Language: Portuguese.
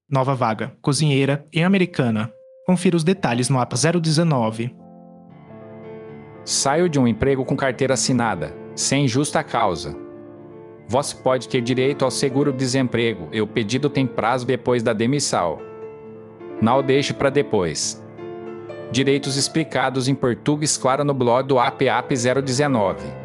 Nova vaga, cozinheira, em Americana. Confira os detalhes no APA 019. Saio de um emprego com carteira assinada, sem justa causa. Você pode ter direito ao seguro-desemprego e o pedido tem prazo depois da demissão. Não deixe para depois. Direitos explicados em português claro no blog do APAP 019.